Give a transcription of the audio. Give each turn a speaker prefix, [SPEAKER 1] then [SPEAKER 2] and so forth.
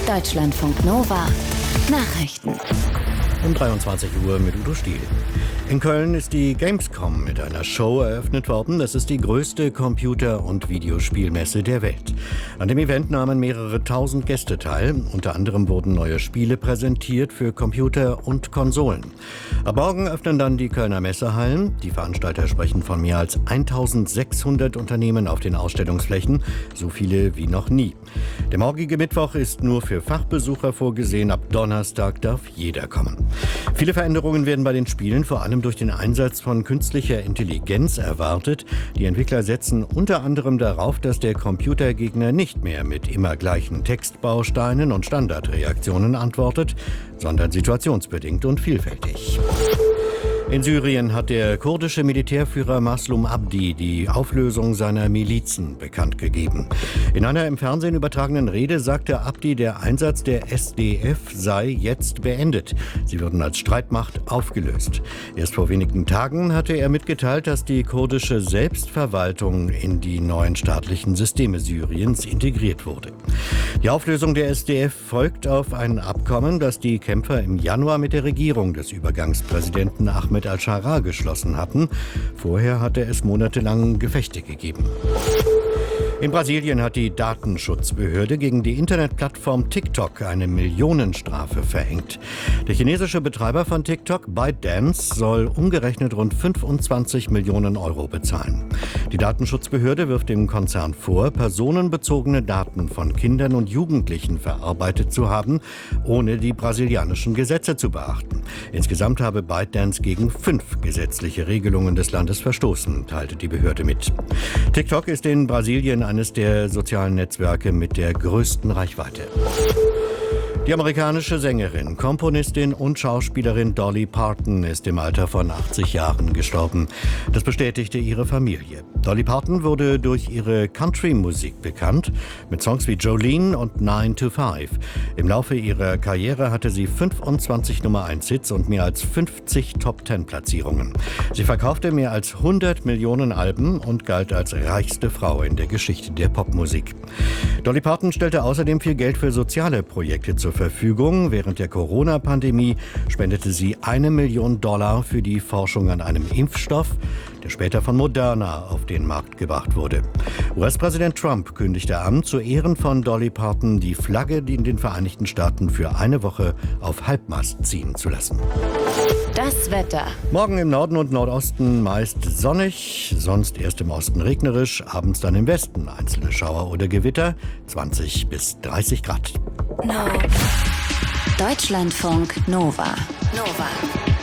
[SPEAKER 1] Deutschlandfunk Nova Nachrichten.
[SPEAKER 2] Um 23 Uhr mit Udo Stiel. In Köln ist die Gamescom mit einer Show eröffnet worden. Das ist die größte Computer- und Videospielmesse der Welt. An dem Event nahmen mehrere tausend Gäste teil. Unter anderem wurden neue Spiele präsentiert für Computer und Konsolen. Ab morgen öffnen dann die Kölner Messehallen. Die Veranstalter sprechen von mehr als 1600 Unternehmen auf den Ausstellungsflächen, so viele wie noch nie. Der morgige Mittwoch ist nur für Fachbesucher vorgesehen. Ab Donnerstag darf jeder kommen. Viele Veränderungen werden bei den Spielen vor allem durch den Einsatz von künstlicher Intelligenz erwartet. Die Entwickler setzen unter anderem darauf, dass der Computergegner nicht mehr mit immer gleichen Textbausteinen und Standardreaktionen antwortet, sondern situationsbedingt und vielfältig. In Syrien hat der kurdische Militärführer Maslum Abdi die Auflösung seiner Milizen bekannt gegeben. In einer im Fernsehen übertragenen Rede sagte Abdi, der Einsatz der SDF sei jetzt beendet. Sie würden als Streitmacht aufgelöst. Erst vor wenigen Tagen hatte er mitgeteilt, dass die kurdische Selbstverwaltung in die neuen staatlichen Systeme Syriens integriert wurde. Die Auflösung der SDF folgt auf ein Abkommen, das die Kämpfer im Januar mit der Regierung des Übergangspräsidenten Ahmed al-Sharaa geschlossen hatten. Vorher hatte es monatelang Gefechte gegeben. In Brasilien hat die Datenschutzbehörde gegen die Internetplattform TikTok eine Millionenstrafe verhängt. Der chinesische Betreiber von TikTok, ByteDance, soll umgerechnet rund 25 Millionen Euro bezahlen. Die Datenschutzbehörde wirft dem Konzern vor, personenbezogene Daten von Kindern und Jugendlichen verarbeitet zu haben, ohne die brasilianischen Gesetze zu beachten. Insgesamt habe ByteDance gegen 5 gesetzliche Regelungen des Landes verstoßen, teilte die Behörde mit. TikTok ist in Brasilien eines der sozialen Netzwerke mit der größten Reichweite. Die amerikanische Sängerin, Komponistin und Schauspielerin Dolly Parton ist im Alter von 80 Jahren gestorben. Das bestätigte ihre Familie. Dolly Parton wurde durch ihre Country-Musik bekannt, mit Songs wie Jolene und 9 to 5. Im Laufe ihrer Karriere hatte sie 25 Nummer-1-Hits und mehr als 50 Top-10-Platzierungen. Sie verkaufte mehr als 100 Millionen Alben und galt als reichste Frau in der Geschichte der Popmusik. Dolly Parton stellte außerdem viel Geld für soziale Projekte zur Verfügung. Während der Corona-Pandemie spendete sie $1 Million für die Forschung an einem Impfstoff, der später von Moderna auf den Markt gebracht wurde. US-Präsident Trump kündigte an, zu Ehren von Dolly Parton die Flagge in den Vereinigten Staaten für eine Woche auf Halbmast ziehen zu lassen.
[SPEAKER 1] Das Wetter.
[SPEAKER 2] Morgen im Norden und Nordosten meist sonnig, sonst erst im Osten regnerisch, abends dann im Westen einzelne Schauer oder Gewitter, 20 bis 30 Grad.
[SPEAKER 1] Deutschlandfunk Nova.